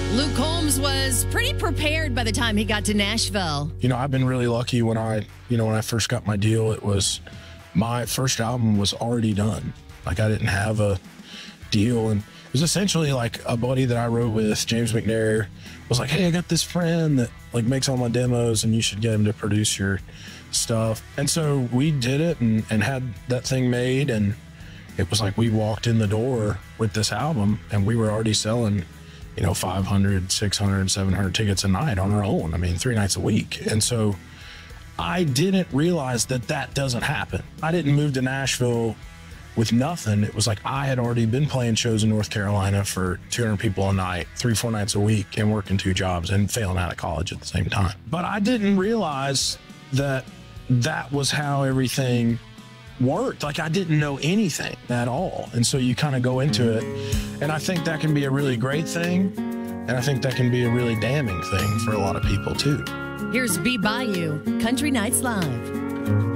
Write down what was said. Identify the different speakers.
Speaker 1: Luke Combs was pretty prepared by the time he got to Nashville.
Speaker 2: You know, I've been really lucky when I first got my deal, it was my first album was already done. Like, I didn't have a deal. And it was essentially like a buddy that I wrote with, James McNair, was like, hey, I got this friend that like makes all my demos and you should get him to produce your stuff. And so we did it and had that thing made. And it was like we walked in the door with this album and we were already selling, 500, 600, 700 tickets a night on our own. I mean, 3 nights a week. And so I didn't realize that doesn't happen. I didn't move to Nashville with nothing. It was like I had already been playing shows in North Carolina for 200 people a night, 3-4 nights a week, and working 2 jobs and failing out of college at the same time. But I didn't realize that was how everything worked. Like, I didn't know anything at all. And so you kind of go into it. And I think that can be a really great thing. And I think that can be a really damning thing for a lot of people too.
Speaker 1: Here's Be Bayou, Country Nights Live.